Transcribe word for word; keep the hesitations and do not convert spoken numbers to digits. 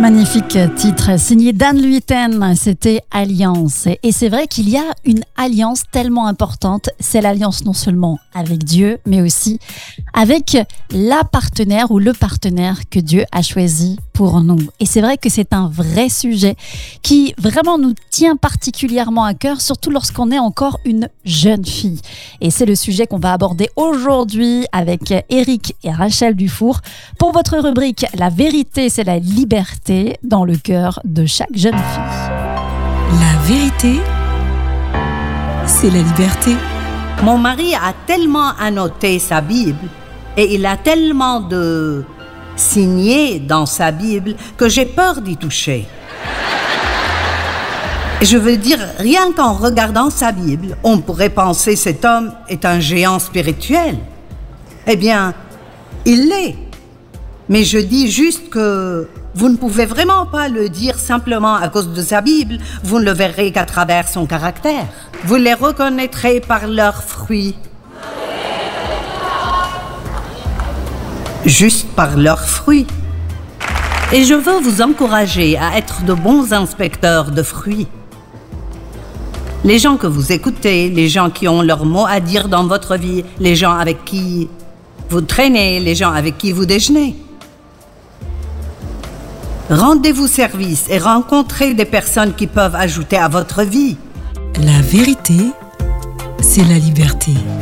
Magnifique titre signé Dan Luyten, c'était Alliance. Et c'est vrai qu'il y a une alliance tellement importante, c'est l'alliance non seulement avec Dieu, mais aussi avec la partenaire ou le partenaire que Dieu a choisi pour nous. Et c'est vrai que c'est un vrai sujet qui vraiment nous tient particulièrement à cœur, surtout lorsqu'on est encore une jeune fille. Et c'est le sujet qu'on va aborder aujourd'hui avec Éric et Rachel Dufour pour votre rubrique « La vérité, c'est la liberté » dans le cœur de chaque jeune fille. La vérité, c'est la liberté. Mon mari a tellement annoté sa Bible et il a tellement de signés dans sa Bible que j'ai peur d'y toucher. Je veux dire, rien qu'en regardant sa Bible, on pourrait penser cet homme est un géant spirituel. Eh bien, il l'est. Mais je dis juste que vous ne pouvez vraiment pas le dire simplement à cause de sa Bible. Vous ne le verrez qu'à travers son caractère. Vous les reconnaîtrez par leurs fruits. Juste par leurs fruits. Et je veux vous encourager à être de bons inspecteurs de fruits. Les gens que vous écoutez, les gens qui ont leur mot à dire dans votre vie, les gens avec qui vous traînez, les gens avec qui vous déjeunez. Rendez-vous service et rencontrez des personnes qui peuvent ajouter à votre vie. La vérité, c'est la liberté.